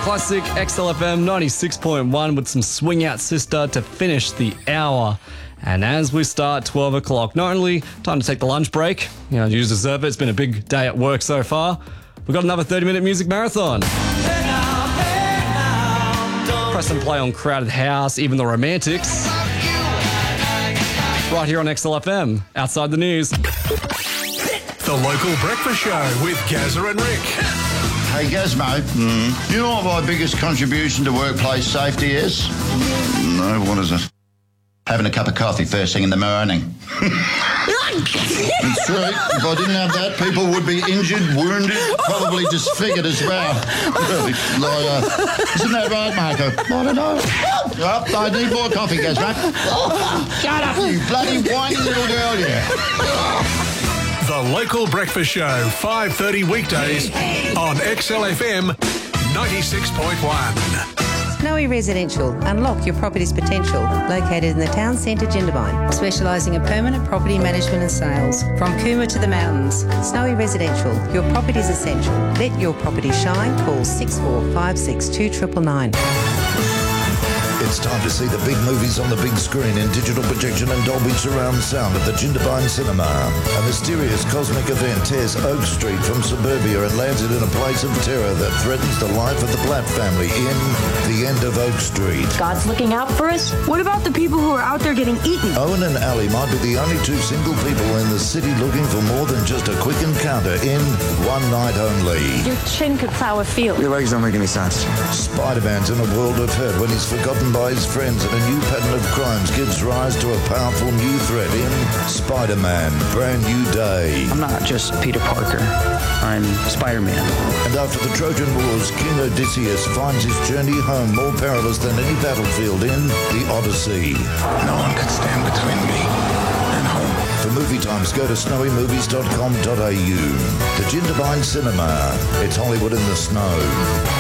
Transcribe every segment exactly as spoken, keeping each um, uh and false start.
Classic X L F M ninety-six point one with some Swing Out Sister to finish the hour. And as we start twelve o'clock, not only time to take the lunch break, you know, you deserve it. It's been a big day at work so far. We've got another thirty minute music marathon. Hey now, hey now, press and play on Crowded House, Even the Romantics. Right here on X L F M, outside the news. The Local Breakfast Show with Gazza and Rick. Hey Gazmo, mm. you know what my biggest contribution to workplace safety is? No, what is it? Having a cup of coffee first thing in the morning. It's true. If I didn't have that, people would be injured, wounded, probably disfigured as well. Really, like, uh, isn't that right, Marco? I don't know. Oh, I need more coffee, Gazmo. Shut up, you bloody whiny little girl, yeah. The Local Breakfast Show, five thirty weekdays on X L F M ninety-six point one. Snowy Residential. Unlock your property's potential. Located in the town centre, Jindabyne. Specialising in permanent property management and sales. From Cooma to the mountains. Snowy Residential. Your property's essential. Let your property shine. Call six four five six two nine nine nine. It's time to see the big movies on the big screen in digital projection and Dolby surround sound at the Jindabyne Cinema. A mysterious cosmic event tears Oak Street from suburbia and lands it in a place of terror that threatens the life of the Platt family in The End of Oak Street. God's looking out for us? What about the people who are out there getting eaten? Owen and Ali might be the only two single people in the city looking for more than just a quick encounter in one night only. Your chin could plow a field. Your legs don't make any sense. Spider-Man's in a world of hurt when he's forgotten by his friends and a new pattern of crimes gives rise to a powerful new threat in Spider-Man, Brand New Day. I'm not just Peter Parker. I'm Spider-Man. And after the Trojan Wars, King Odysseus finds his journey home more perilous than any battlefield in The Odyssey. No one could stand between me and home. For movie times, go to snowy movies dot com dot a u. The Jindabyne Cinema. It's Hollywood in the snow.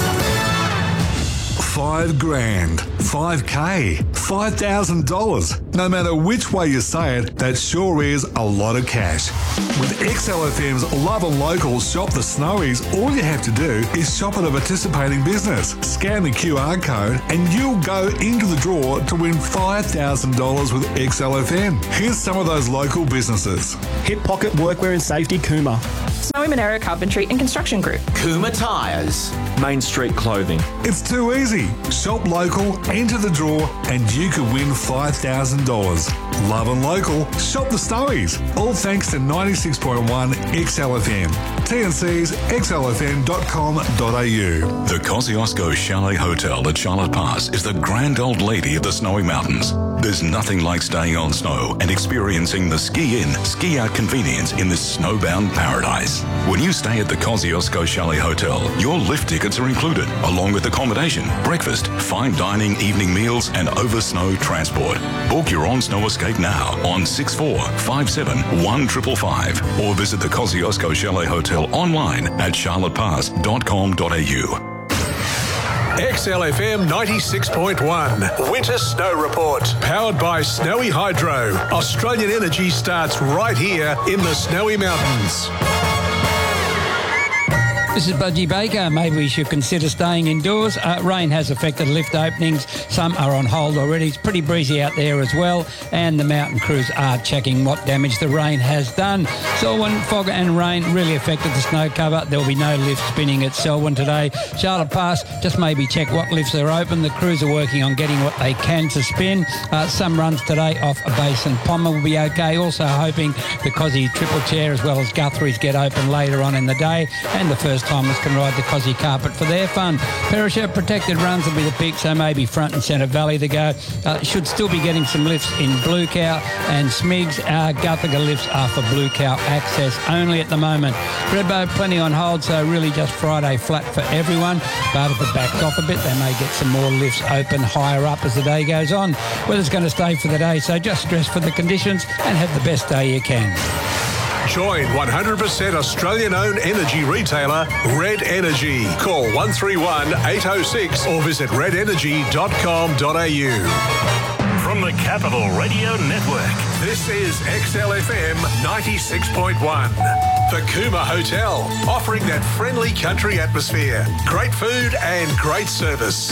Five grand, five K, five thousand dollars. No matter which way you say it, that sure is a lot of cash. With X L F M's Love and Local Shop the Snowies, all you have to do is shop at a participating business, scan the Q R code, and you'll go into the draw to win five thousand dollars with X L F M. Here's some of those local businesses. Hip Pocket Workwear and Safety, Cooma. Snowy Monero Carpentry and Construction Group. Cooma Tyres. Main Street Clothing. It's too easy. Shop local, enter the draw, and you could win five thousand dollars. Love and Local, shop the Snowies. All thanks to ninety-six point one X L F M. T and C's x l f m dot com dot a u. The Kosciuszko Chalet Hotel at Charlotte Pass is the grand old lady of the snowy mountains. There's nothing like staying on snow and experiencing the ski-in, ski-out convenience in this snowbound paradise. When you stay at the Kosciuszko Chalet Hotel, your lift tickets are included, along with accommodation, breakfast, fine dining, evening meals, and over-snow transport. Book your on-snow escape now on six four five seven one five five five or visit the Kosciuszko Chalet Hotel online at charlotte pass dot com dot a u. X L F M ninety-six point one Winter Snow Report. Powered by Snowy Hydro. Australian energy starts right here in the Snowy Mountains. This is Budgie Baker. Maybe we should consider staying indoors. Uh, rain has affected lift openings. Some are on hold already. It's pretty breezy out there as well. And the mountain crews are checking what damage the rain has done. Selwyn, fog and rain really affected the snow cover. There will be no lift spinning at Selwyn today. Charlotte Pass, just maybe check what lifts are open. The crews are working on getting what they can to spin. Uh, some runs today off Base and Palmer will be okay. Also hoping the Cosy Triple Chair as well as Guthrie's get open later on in the day. And the first timers can ride the Cosy carpet for their fun. Perisher protected runs will be the pick, so maybe front and centre valley to go. Uh, should still be getting some lifts in Blue Cow and Smigs. Uh, Guthiga lifts are for Blue Cow access only at the moment. Redbow plenty on hold, so really just Friday flat for everyone. But if it backs off a bit, they may get some more lifts open higher up as the day goes on. Weather's going to stay for the day, so just stress for the conditions and have the best day you can. Join one hundred percent Australian-owned energy retailer Red Energy. Call one three one eight oh six or visit red energy dot com dot a u. from the Capital Radio Network. This is X L F M ninety-six point one. The Cooma Hotel, offering that friendly country atmosphere, great food and great service.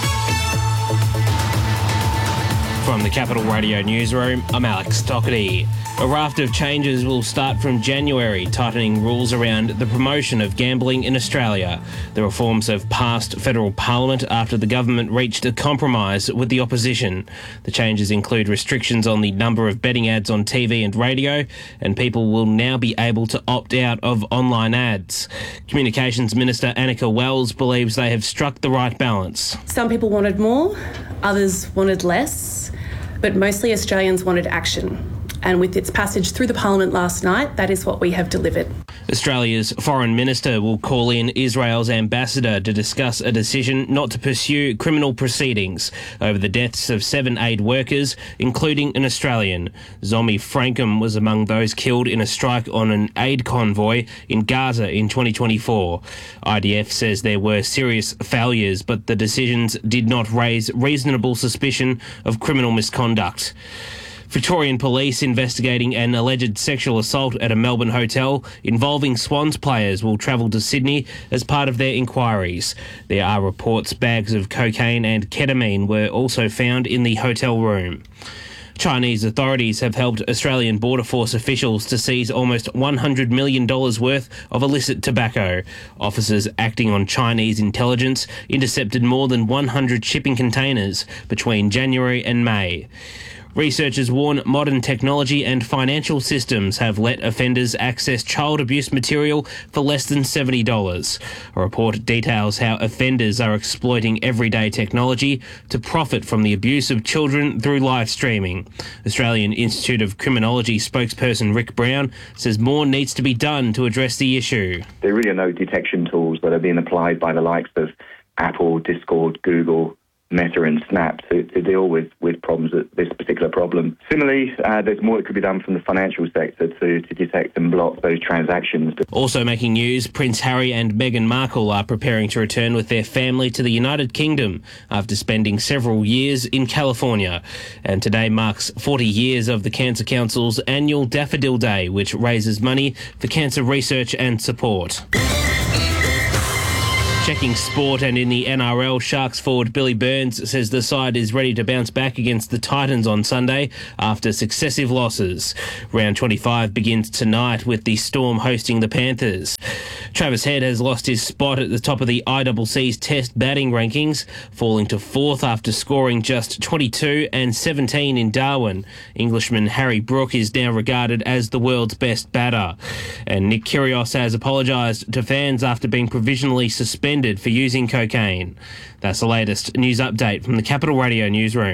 From the Capital Radio Newsroom, I'm Alex Doherty. A raft of changes will start from January, tightening rules around the promotion of gambling in Australia. The reforms have passed federal parliament after the government reached a compromise with the opposition. The changes include restrictions on the number of betting ads on T V and radio, and people will now be able to opt out of online ads. Communications Minister Annika Wells believes they have struck the right balance. Some people wanted more, others wanted less, but mostly Australians wanted action. And with its passage through the Parliament last night, that is what we have delivered. Australia's Foreign Minister will call in Israel's ambassador to discuss a decision not to pursue criminal proceedings over the deaths of seven aid workers, including an Australian. Zomi Frankham was among those killed in a strike on an aid convoy in Gaza in twenty twenty-four. I D F says there were serious failures, but the decisions did not raise reasonable suspicion of criminal misconduct. Victorian police investigating an alleged sexual assault at a Melbourne hotel involving Swans players will travel to Sydney as part of their inquiries. There are reports bags of cocaine and ketamine were also found in the hotel room. Chinese authorities have helped Australian Border Force officials to seize almost one hundred million dollars worth of illicit tobacco. Officers acting on Chinese intelligence intercepted more than one hundred shipping containers between January and May. Researchers warn modern technology and financial systems have let offenders access child abuse material for less than seventy dollars. A report details how offenders are exploiting everyday technology to profit from the abuse of children through live streaming. Australian Institute of Criminology spokesperson Rick Brown says more needs to be done to address the issue. There really are no detection tools that are being applied by the likes of Apple, Discord, Google, Meta and Snap to, to deal with, with problems, this particular problem. Similarly, uh, there's more that could be done from the financial sector to, to detect and block those transactions. Also making news, Prince Harry and Meghan Markle are preparing to return with their family to the United Kingdom after spending several years in California. And today marks forty years of the Cancer Council's annual Daffodil Day, which raises money for cancer research and support. Checking sport, and in the N R L, Sharks forward Billy Burns says the side is ready to bounce back against the Titans on Sunday after successive losses. Round twenty-five begins tonight with the Storm hosting the Panthers. Travis Head has lost his spot at the top of the I C C's Test batting rankings, falling to fourth after scoring just twenty-two and seventeen in Darwin. Englishman Harry Brook is now regarded as the world's best batter. And Nick Kyrgios has apologised to fans after being provisionally suspended for using cocaine. That's the latest news update from the Capital Radio Newsroom.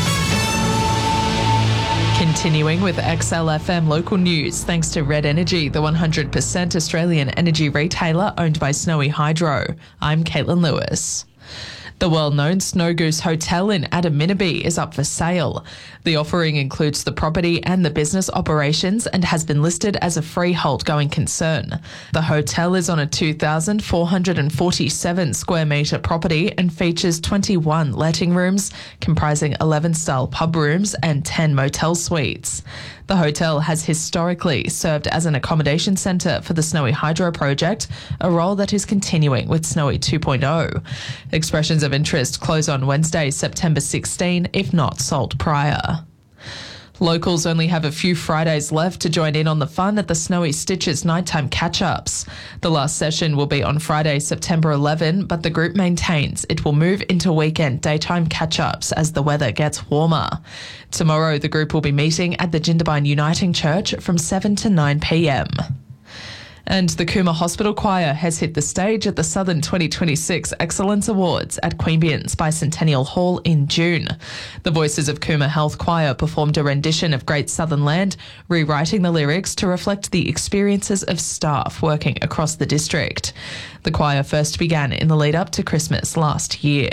Continuing with X L F M local news, thanks to Red Energy, the one hundred percent Australian energy retailer owned by Snowy Hydro. I'm Caitlin Lewis. The well-known Snow Goose Hotel in Adaminaby is up for sale. The offering includes the property and the business operations and has been listed as a freehold going concern. The hotel is on a two thousand four hundred forty-seven square metre property and features twenty-one letting rooms, comprising eleven style pub rooms and ten motel suites. The hotel has historically served as an accommodation centre for the Snowy Hydro project, a role that is continuing with Snowy two point oh. Expressions of interest close on Wednesday, September sixteenth, if not sold prior. Locals only have a few Fridays left to join in on the fun at the Snowy Stitches nighttime catch-ups. The last session will be on Friday, September eleventh, but the group maintains it will move into weekend daytime catch-ups as the weather gets warmer. Tomorrow, the group will be meeting at the Jindabyne Uniting Church from seven to nine p.m. And the Cooma Hospital Choir has hit the stage at the Southern twenty twenty-six Excellence Awards at Queanbeyan's Bicentennial Hall in June. The Voices of Cooma Health Choir performed a rendition of Great Southern Land, rewriting the lyrics to reflect the experiences of staff working across the district. The choir first began in the lead-up to Christmas last year.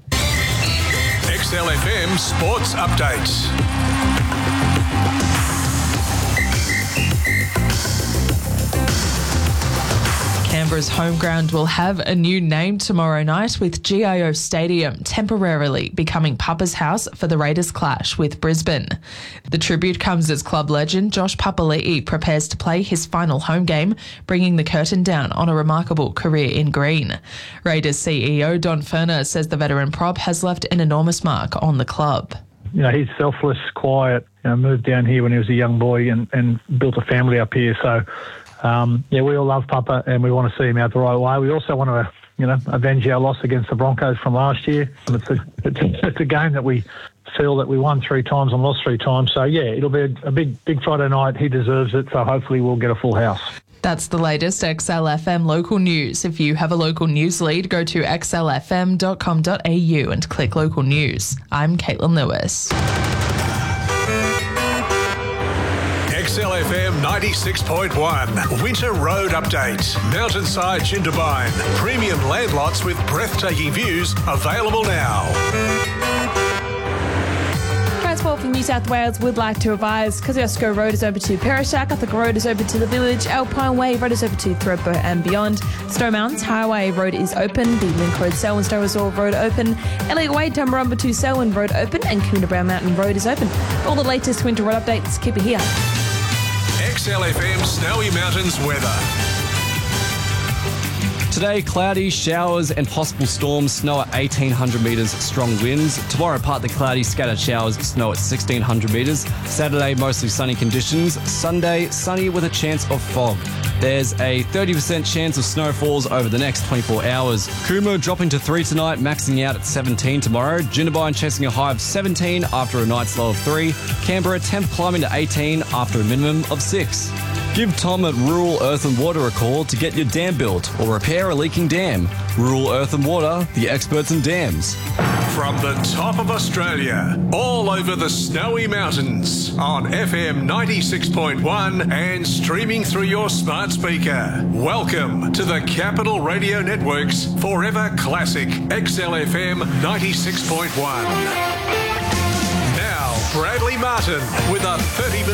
X L F M Sports Updates. Canberra's home ground will have a new name tomorrow night, with G I O Stadium temporarily becoming Papa's house for the Raiders clash with Brisbane. The tribute comes as club legend Josh Papali'i prepares to play his final home game, bringing the curtain down on a remarkable career in green. Raiders C E O Don Furner says the veteran prop has left an enormous mark on the club. You know, he's selfless, quiet, you know, moved down here when he was a young boy and, and built a family up here. So, um, yeah, we all love Papa and we want to see him out the right way. We also want to, you know, avenge our loss against the Broncos from last year. It's a, it's a, it's a game that we feel that we won three times and lost three times. So, yeah, it'll be a, a big, big Friday night. He deserves it. So hopefully we'll get a full house. That's the latest X L F M local news. If you have a local news lead, go to x l f m dot com dot a u and click local news. I'm Caitlin Lewis. X L F M ninety-six point one Winter Road Update. Mountainside Jindabyne. Premium land lots with breathtaking views available now. Transport from New South Wales would like to advise Kosciuszko Road is open to Perishack, Uthaka Road is open to the village, Alpine Way Road is open to Thredbo and beyond, Snow Mountains Highway Road is open, the Link Road Selwyn Stowe Resort Road open, Elliot Way Tumbarumba to Selwyn Road open, and Coomera Brown Mountain Road is open. All the latest winter road updates, keep it here. X L F M Snowy Mountains weather. Today, cloudy, showers and possible storms, snow at eighteen hundred metres, strong winds. Tomorrow, partly cloudy, scattered showers, snow at sixteen hundred metres. Saturday, mostly sunny conditions. Sunday, sunny with a chance of fog. There's a thirty percent chance of snowfalls over the next twenty-four hours. Coomera dropping to three tonight, maxing out at seventeen tomorrow. Jindabyne chasing a high of seventeen after a night's low of three. Canberra, temp climbing to eighteen after a minimum of six. Give Tom at Rural Earth and Water a call to get your dam built or repair a leaking dam. Rural Earth and Water, the experts in dams. From the top of Australia, all over the Snowy Mountains, on F M ninety-six point one and streaming through your smart speaker. Welcome to the Capital Radio Network's Forever Classic X L F M ninety-six point one. Now, Bradley Martin with a thirty minute